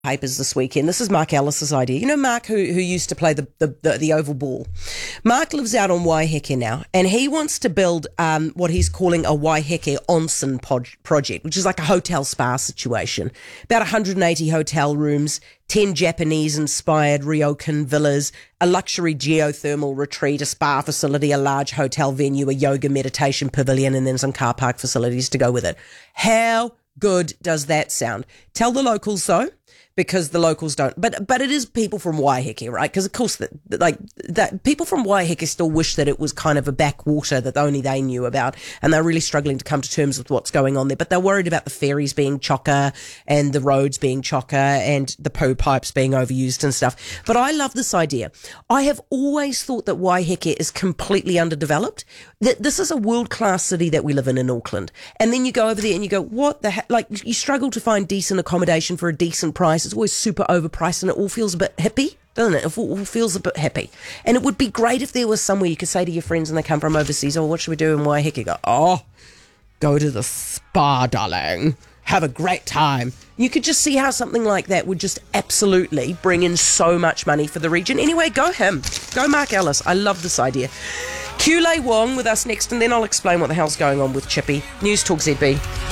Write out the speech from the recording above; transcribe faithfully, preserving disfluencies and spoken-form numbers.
papers this weekend. This is Mark Ellis's idea. You know Mark, who who used to play the the, the, the oval ball? Mark lives out on Waiheke now, and he wants to build um, what he's calling a Waiheke onsen pod- project, which is like a hotel spa situation. About one hundred eighty hotel rooms, ten Japanese-inspired ryokan villas, a luxury geothermal retreat, a spa facility, a large hotel venue, a yoga meditation pavilion, and then some car park facilities to go with it. How good does that sound? Tell the locals so, because the locals don't. But but it is people from Waiheke, right? Because of course, that like that people from Waiheke still wish that it was kind of a backwater that only they knew about, and they're really struggling to come to terms with what's going on there. But they're worried about the ferries being chocker and the roads being chocker and the poo pipes being overused and stuff. But I love this idea. I have always thought that Waiheke is completely underdeveloped. That this is a world-class city that we live in in Auckland, and then you go over there and you go, what the heck? Like, you struggle to find decent accommodation for a decent price. It's always super overpriced, and it all feels a bit hippie, doesn't it? It all feels a bit hippie. And it would be great if there was somewhere you could say to your friends when they come from overseas, oh, what should we do in Waiheke? Go, oh, go to the spa, darling. Have a great time. You could just see how something like that would just absolutely bring in so much money for the region. Anyway, go him. Go Mark Ellis. I love this idea. Q Lei Wong with us next, and then I'll explain what the hell's going on with Chippy. News Talk Z B.